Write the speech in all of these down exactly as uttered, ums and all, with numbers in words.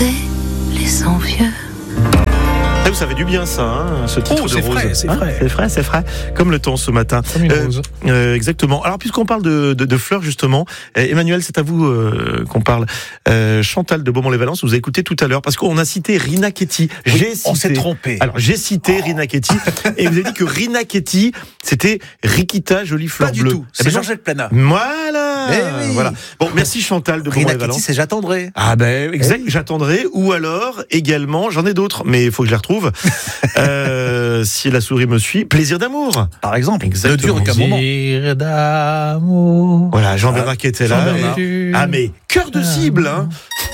regarder les envieux. Ah, vous savez du bien ça, hein, ce titre Oh, de c'est Rose. frais, c'est Hein, frais. c'est frais, c'est frais, comme le temps ce matin. Comme une Euh, rose. euh, exactement. Alors puisqu'on parle de, de, de fleurs justement, euh, Emmanuel, c'est à vous euh, qu'on parle. Euh, Chantal de Beaumont-les-Valences, vous avez écouté tout à l'heure parce qu'on a cité Rina Ketty. Oui, j'ai on cité, s'est trompé. Alors j'ai cité oh. Rina Ketty et vous avez dit que Rina Ketty c'était Rikita jolie fleur Pas bleue. du tout. Eh C'est ben, Georgette Plana. Voilà. Eh oui. Voilà. Bon, merci Chantal de Rina Ketty, Beaumont-les-Valences. c'est j'attendrai. Ah ben exact, Eh oui. j'attendrai. Ou alors également, j'en ai d'autres, mais il faut que je les retrouve. euh, si la souris me suit, plaisir d'amour. Par exemple. Exactement. Ne dure qu'un moment. Plaisir d'amour. Voilà, Jean-Bernard qui était là. Jean-Bernard. Ah mais cœur de cible, hein.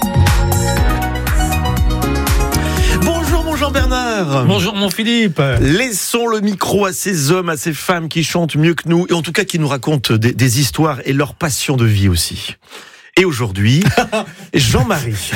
Bonjour mon Jean-Bernard. Bonjour mon Philippe. Laissons le micro à ces hommes, à ces femmes qui chantent mieux que nous, et en tout cas qui nous racontent des, des histoires et leur passion de vie aussi. Et aujourd'hui, Jean-Marie.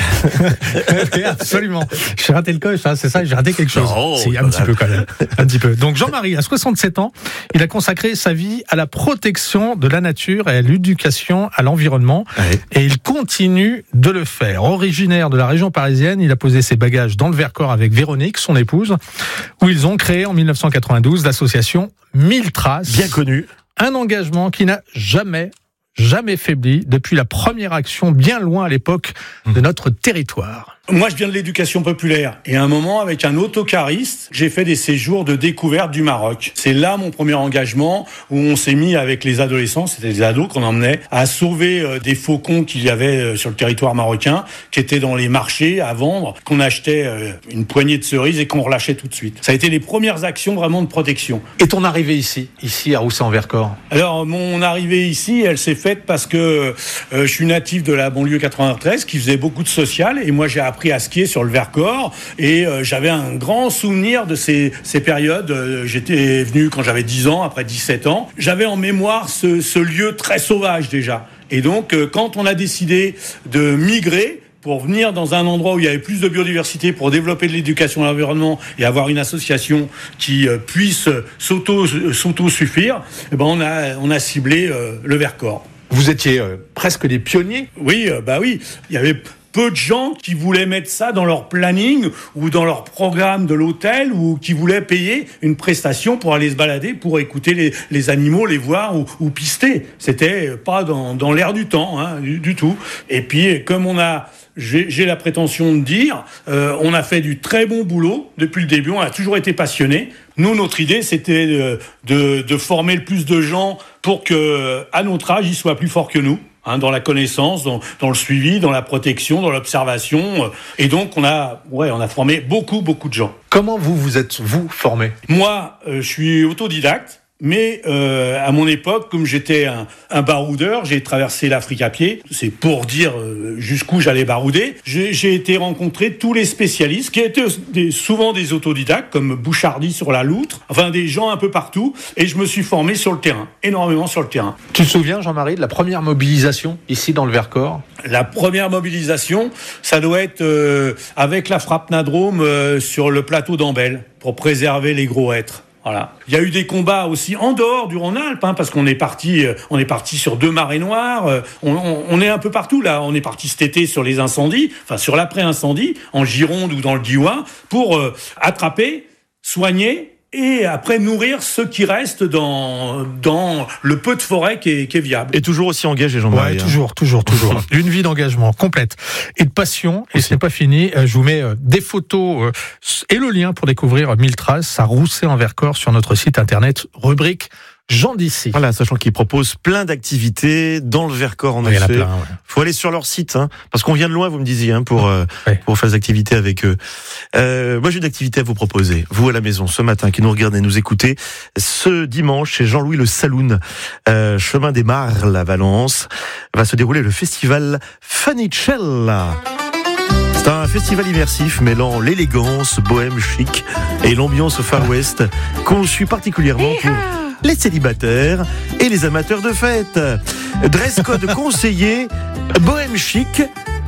Absolument. J'ai raté le coche, hein, c'est ça, j'ai raté quelque chose. Non, c'est un petit peu quand même. Un petit peu. Donc Jean-Marie, à soixante-sept ans, il a consacré sa vie à la protection de la nature et à l'éducation à l'environnement. Ouais. Et il continue de le faire. Originaire de la région parisienne, il a posé ses bagages dans le Vercors avec Véronique, son épouse, où ils ont créé en dix-neuf cent quatre-vingt-douze l'association Mille Traces. Bien connu. Un engagement qui n'a jamais jamais faibli depuis la première action bien loin à l'époque de notre territoire. Moi, je viens de l'éducation populaire. Et à un moment, avec un autocariste, j'ai fait des séjours de découverte du Maroc. C'est là mon premier engagement où on s'est mis avec les adolescents, c'était des ados qu'on emmenait, à sauver euh, des faucons qu'il y avait euh, sur le territoire marocain, qui étaient dans les marchés à vendre, qu'on achetait euh, une poignée de cerises et qu'on relâchait tout de suite. Ça a été les premières actions vraiment de protection. Et ton arrivée ici, ici à Rousset-en-Vercors? Alors, mon arrivée ici, elle s'est faite parce que euh, je suis natif de la banlieue quatre-vingt-treize, qui faisait beaucoup de social, et moi j'ai appris à skier sur le Vercors, et euh, j'avais un grand souvenir de ces, ces périodes. Euh, j'étais venu quand j'avais dix ans, après dix-sept ans. J'avais en mémoire ce, ce lieu très sauvage déjà. Et donc, euh, quand on a décidé de migrer, pour venir dans un endroit où il y avait plus de biodiversité, pour développer de l'éducation à l'environnement et avoir une association qui euh, puisse s'auto, s'auto-suffire, eh ben on a, on a ciblé euh, le Vercors. Vous étiez euh, presque des pionniers. Oui, euh, bah oui, il y avait peu de gens qui voulaient mettre ça dans leur planning ou dans leur programme de l'hôtel ou qui voulaient payer une prestation pour aller se balader, pour écouter les, les animaux, les voir ou, ou pister. C'était pas dans, dans l'air du temps, hein, du, du tout. Et puis, comme on a... J'ai, j'ai la prétention de dire, euh, on a fait du très bon boulot depuis le début, on a toujours été passionnés. Nous, notre idée, c'était de, de, de former le plus de gens pour que, à notre âge, ils soient plus forts que nous, hein, dans la connaissance, dans, dans le suivi, dans la protection, dans l'observation. Et donc, on a, ouais, on a formé beaucoup, beaucoup de gens. Comment vous vous êtes vous formé? Moi, euh, je suis autodidacte. Mais euh, à mon époque, comme j'étais un, un baroudeur, j'ai traversé l'Afrique à pied. C'est pour dire euh, jusqu'où j'allais barouder. J'ai, j'ai été rencontrer tous les spécialistes, qui étaient des, souvent des autodidactes, comme Bouchardy sur la loutre, enfin des gens un peu partout. Et je me suis formé sur le terrain, énormément sur le terrain. Tu te souviens, Jean-Marie, de la première mobilisation ici dans le Vercors? La première mobilisation, ça doit être euh, avec la frappe Nadrome euh, sur le plateau d'Ambel, pour préserver les gros hêtres. Voilà. Il y a eu des combats aussi en dehors du Rhône-Alpes, hein, parce qu'on est parti, euh, on est parti sur deux marées noires. Euh, on, on, on est un peu partout là. On est parti cet été sur les incendies, enfin sur l'après-incendie, en Gironde ou dans le Diois, pour euh, attraper, soigner et après nourrir ceux qui restent dans dans le peu de forêt qui est, qui est viable. Et toujours aussi engagé, Jean-Marie. Ouais, toujours, toujours, toujours. Une vie d'engagement complète et de passion. Et ce n'est pas fini. Je vous mets des photos et le lien pour découvrir Mille Traces à Rousset-en-Vercors sur notre site internet, rubrique Gens d'ici. Voilà, sachant qu'ils proposent plein d'activités dans le Vercors, en Il y en a effet. plein, ouais. Faut aller sur leur site, hein, parce qu'on vient de loin, vous me disiez, hein, pour euh, Ouais. pour faire des activités avec eux. Euh, moi, j'ai une activité à vous proposer. Vous à la maison, ce matin, qui nous regardez, nous écoutez, ce dimanche, chez Jean-Louis Le Saloon, euh, chemin des Marles à Valence, va se dérouler le festival Funicella. C'est un festival immersif mêlant l'élégance bohème chic et l'ambiance au Far West, conçu particulièrement pour les célibataires et les amateurs de fête. Dress code conseillé, bohème chic,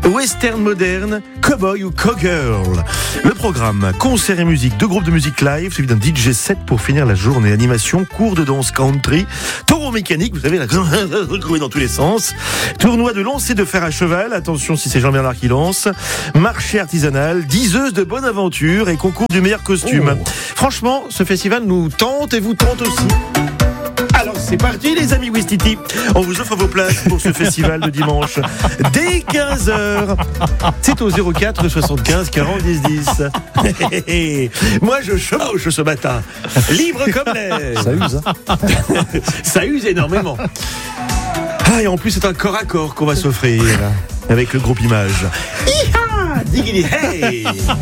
western moderne, cowboy ou cowgirl. Le programme, concert et musique, deux groupes de musique live, suivi d'un D J set pour finir la journée. Animation, cours de danse country, taureau mécanique, vous savez, la retrouver dans tous les sens. Tournoi de lancer de fer à cheval, attention si c'est Jean-Bernard qui lance. Marché artisanal, diseuse de bonne aventure et concours du meilleur costume. Oh. Franchement, ce festival nous tente et vous tente aussi. Alors c'est parti les amis Ouistiti, on vous offre vos places pour ce festival de dimanche dès quinze heures. C'est au zéro quatre soixante-quinze quarante dix dix. Moi je chevauche ce matin, libre comme l'air. Ça use, hein. Ça use énormément. Ah, et en plus c'est un corps à corps qu'on va s'offrir avec le groupe Image. Hi-ha, diggity hey.